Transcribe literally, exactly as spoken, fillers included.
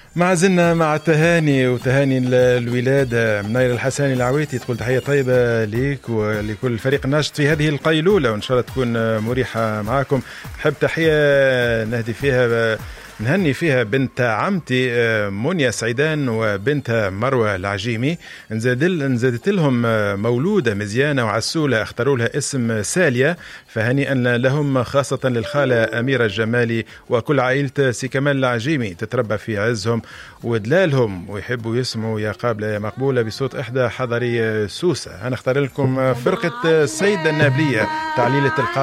مع زلنا مع التهاني وتهاني الولادة. منير الحساني العويتي تقول تحية طيبة ليك ولكل فريق الناشط في هذه القيلولة، وإن شاء الله تكون مريحة معاكم. نحب تحية نهدي فيها نهني فيها بنت عمتي منيا سعيدان وبنتها مروة العجيمي، نزادت لهم مولودة مزيانة وعسولة اختاروا لها اسم سالية، فهنيئا لهم خاصة للخالة أميرة الجمالي وكل عائلة سي كمال العجيمي تتربى في عزهم ودلالهم، ويحبوا يسمعوا يا قابلة يا مقبولة بصوت إحدى حضري سوسة. أنا اختار لكم فرقة السيدة النابلية تعليلة القابلة.